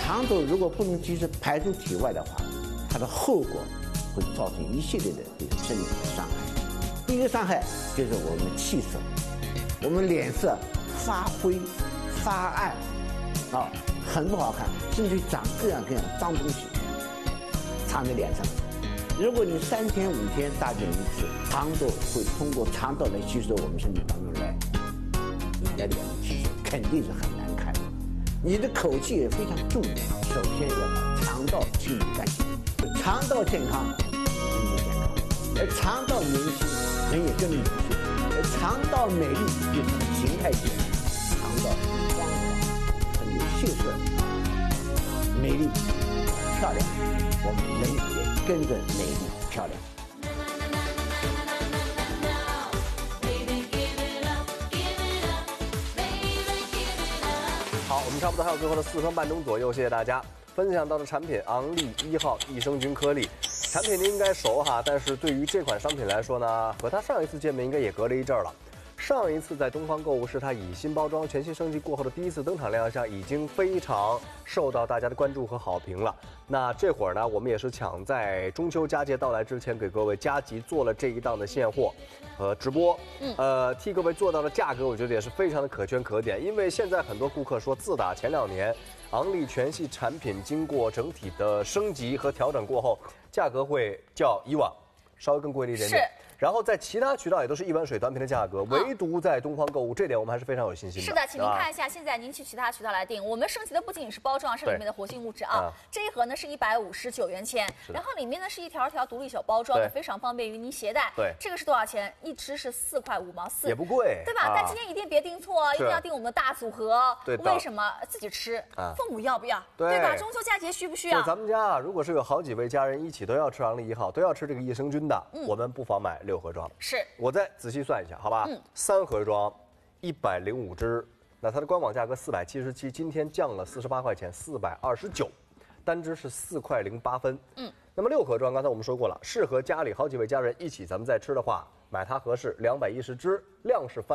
肠毒如果不能及时排出体外的话，它的后果会造成一系列的对身体的伤害。第一个伤害就是我们的气色，我们脸色发灰、发暗，很不好看，甚至长各样各样的脏东西藏在脸上。如果你3天5天大便一次，肠毒会通过肠道来吸收我们身体当中来，你的脸的气色肯定是很难看的。你的口气也非常重要，首先要把肠道清理干净，肠道健康，人就健康；而肠道年轻，人也更年轻；而肠道美丽，就是形态健康，肠道很光滑，很有秀色，美丽漂亮，我们人也跟着美丽漂亮。 好，我们差不多还有最后的4分半钟左右，谢谢大家分享到的产品昂利1号益生菌颗粒。产品您应该熟哈，但是对于这款商品来说呢，和它上一次见面应该也隔了一阵儿了。上一次在东方购物是它以新包装、全新升级过后的第一次登场亮相，已经非常受到大家的关注和好评了。那这会儿呢，我们也是抢在中秋佳节到来之前，给各位加急做了这一档的现货和直播。替各位做到的价格，我觉得也是非常的可圈可点。因为现在很多顾客说，自打前2年昂利全系产品经过整体的升级和调整过后，价格会较以往稍微更贵了一点点。然后在其他渠道也都是1碗水端平的价格，唯独在东方购物，这点我们还是非常有信心的。 是的，请您看一下，现在您去其他渠道来订，我们升级的不仅仅是包装，是里面的活性物质啊。这一盒呢是159元钱，然后里面呢是一条条独立小包装，非常方便于您携带。 对， 这个是多少钱？一支是4块5毛4， 也不贵， 对吧？但今天一定别订错，一定要订我们的大组合。 对， 为什么？自己吃，父母要不要？对吧？中秋佳节需不需要？ 就咱们家如果是有好几位家人一起都要吃昂利1号，都要吃这个益生菌的，我们不妨买6盒装。 是。 我再仔细算一下，好吧？3盒装，105支，那它的官网价格477，今天降了48块钱，429，单支是4块08分。那么6盒装，刚才我们说过了，适合家里好几位家人一起咱们再吃的话，买它合适，210支，量是翻